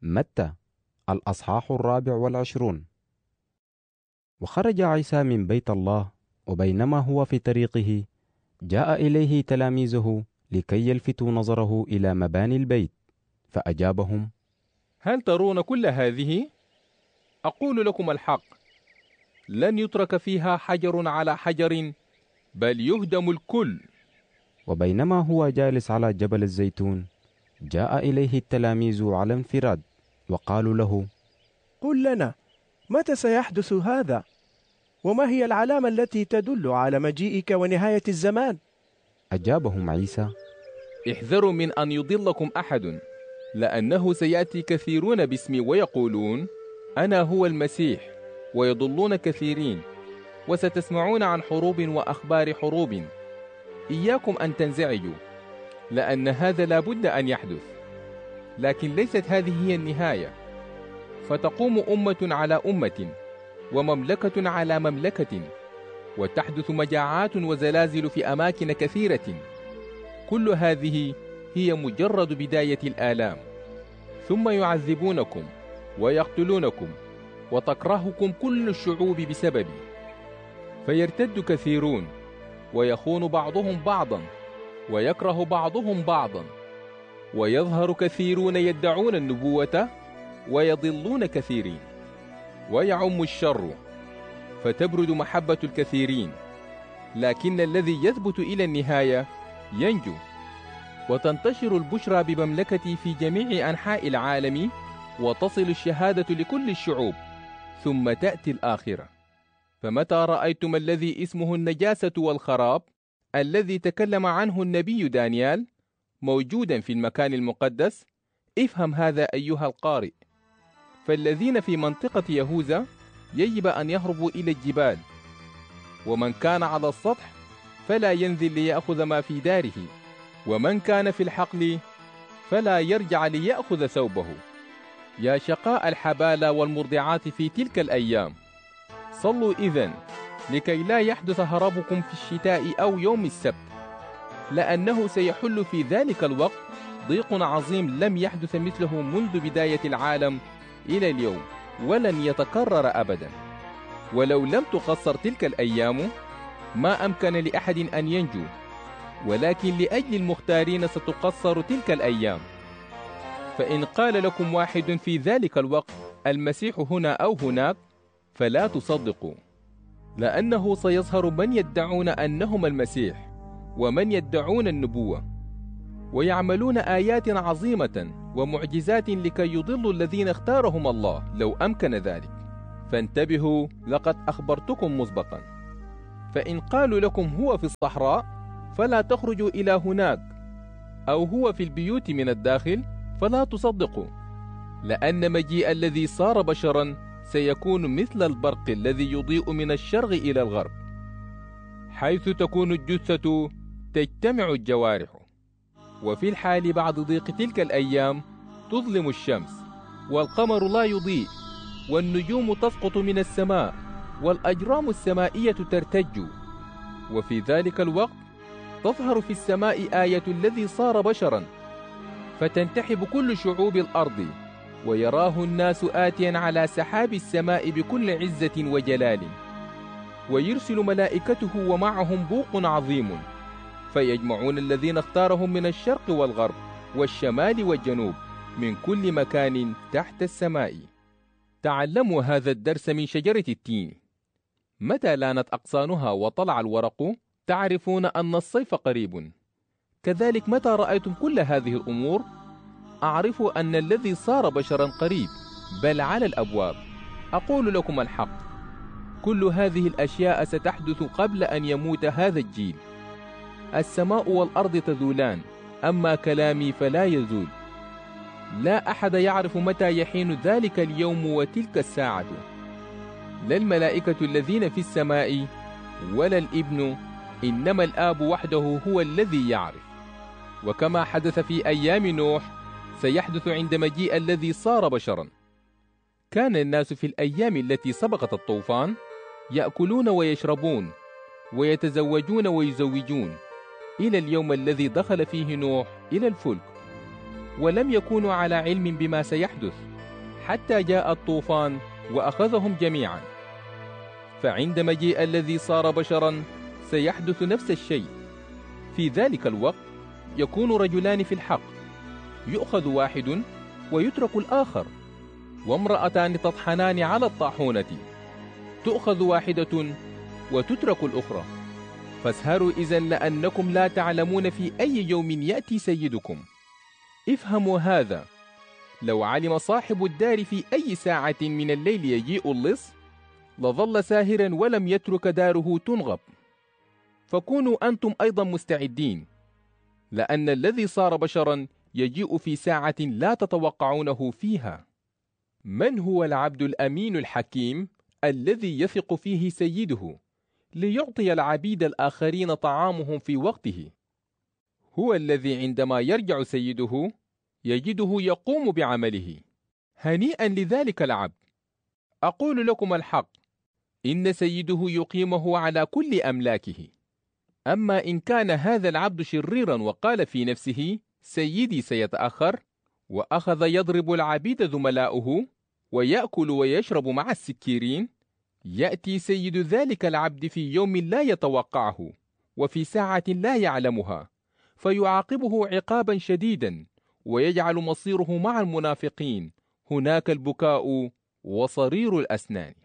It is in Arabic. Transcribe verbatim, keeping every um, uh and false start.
متى الأصحاح الرابع والعشرون. وخرج عيسى من بيت الله، وبينما هو في طريقه جاء إليه تلاميذه لكي يلفتوا نظره إلى مباني البيت، فأجابهم: هل ترون كل هذه؟ أقول لكم الحق، لن يترك فيها حجر على حجر، بل يهدم الكل. وبينما هو جالس على جبل الزيتون جاء إليه التلاميذ على انفراد، وقالوا له: قل لنا، متى سيحدث هذا؟ وما هي العلامة التي تدل على مجيئك ونهاية الزمان؟ أجابهم عيسى: احذروا من أن يضلكم أحد، لأنه سيأتي كثيرون باسمي ويقولون أنا هو المسيح، ويضلون كثيرين. وستسمعون عن حروب وأخبار حروب. إياكم أن تنزعجوا، لأن هذا لا بد أن يحدث، لكن ليست هذه هي النهاية. فتقوم أمة على أمة، ومملكة على مملكة، وتحدث مجاعات وزلازل في أماكن كثيرة. كل هذه هي مجرد بداية الآلام. ثم يعذبونكم ويقتلونكم، وتكرهكم كل الشعوب بسببي. فيرتد كثيرون، ويخون بعضهم بعضا، ويكره بعضهم بعضا. ويظهر كثيرون يدعون النبوة، ويضلون كثيرين. ويعم الشر، فتبرد محبة الكثيرين. لكن الذي يثبت إلى النهاية ينجو. وتنتشر البشرى بمملكتي في جميع أنحاء العالم، وتصل الشهادة لكل الشعوب، ثم تأتي الآخرة. فمتى رأيتم الذي اسمه النجاسة والخراب، الذي تكلم عنه النبي دانيال، موجودا في المكان المقدس، افهم هذا أيها القارئ. فالذين في منطقة يهوذا يجب أن يهربوا إلى الجبال، ومن كان على السطح فلا ينزل ليأخذ ما في داره، ومن كان في الحقل فلا يرجع ليأخذ ثوبه. يا شقاء الحبالة والمرضعات في تلك الأيام، صلوا إذن لكي لا يحدث هربكم في الشتاء أو يوم السبت، لأنه سيحل في ذلك الوقت ضيق عظيم لم يحدث مثله منذ بداية العالم إلى اليوم، ولن يتكرر أبدا. ولو لم تقصر تلك الأيام ما أمكن لأحد أن ينجو، ولكن لأجل المختارين ستقصر تلك الأيام. فإن قال لكم واحد في ذلك الوقت المسيح هنا أو هناك، فلا تصدقوا، لأنه سيظهر من يدعون أنهم المسيح، ومن يدعون النبوة، ويعملون آيات عظيمة ومعجزات لكي يضلوا الذين اختارهم الله لو أمكن ذلك. فانتبهوا، لقد أخبرتكم مسبقا. فإن قالوا لكم هو في الصحراء فلا تخرجوا إلى هناك، أو هو في البيوت من الداخل فلا تصدقوا، لأن مجيء الذي صار بشرا سيكون مثل البرق الذي يضيء من الشرق إلى الغرب. حيث تكون الجثة تجتمع الجوارح. وفي الحال بعد ضيق تلك الأيام تظلم الشمس، والقمر لا يضيء، والنجوم تسقط من السماء، والأجرام السمائية ترتج. وفي ذلك الوقت تظهر في السماء آية الذي صار بشرا، فتنتحب كل شعوب الأرض، ويراه الناس آتيا على سحاب السماء بكل عزة وجلال. ويرسل ملائكته ومعهم بوق عظيم، فيجمعون الذين اختارهم من الشرق والغرب والشمال والجنوب من كل مكان تحت السماء. تعلموا هذا الدرس من شجرة التين. متى لانت أغصانها وطلع الورق تعرفون أن الصيف قريب. كذلك متى رأيتم كل هذه الأمور أعرفوا أن الذي صار بشرا قريب، بل على الأبواب. أقول لكم الحق، كل هذه الأشياء ستحدث قبل أن يموت هذا الجيل. السماء والأرض تزولان، أما كلامي فلا يزول. لا أحد يعرف متى يحين ذلك اليوم وتلك الساعة، لا الملائكة الذين في السماء ولا الابن، إنما الآب وحده هو الذي يعرف. وكما حدث في أيام نوح سيحدث عند مجيء الذي صار بشرا. كان الناس في الأيام التي سبقت الطوفان يأكلون ويشربون ويتزوجون ويزوجون إلى اليوم الذي دخل فيه نوح إلى الفلك، ولم يكونوا على علم بما سيحدث، حتى جاء الطوفان وأخذهم جميعا. فعند مجيء الذي صار بشرا سيحدث نفس الشيء. في ذلك الوقت يكون رجلان في الحق، يؤخذ واحد ويترك الآخر، وامرأتان تطحنان على الطاحونة، تؤخذ واحدة وتترك الأخرى. فاسهروا إذن لأنكم لا تعلمون في أي يوم يأتي سيدكم. افهموا هذا، لو علم صاحب الدار في أي ساعة من الليل يجيء اللص لظل ساهرا ولم يترك داره تنغب. فكونوا أنتم أيضا مستعدين، لأن الذي صار بشرا يجيء في ساعة لا تتوقعونه فيها. من هو العبد الأمين الحكيم الذي يثق فيه سيده ليعطي العبيد الآخرين طعامهم في وقته؟ هو الذي عندما يرجع سيده يجده يقوم بعمله. هنيئا لذلك العبد. أقول لكم الحق، إن سيده يقيمه على كل أملاكه. أما إن كان هذا العبد شريرا وقال في نفسه سيدي سيتأخر، وأخذ يضرب العبيد زملاؤه ويأكل ويشرب مع السكيرين، يأتي سيد ذلك العبد في يوم لا يتوقعه وفي ساعة لا يعلمها، فيعاقبه عقابا شديدا، ويجعل مصيره مع المنافقين، هناك البكاء وصرير الأسنان.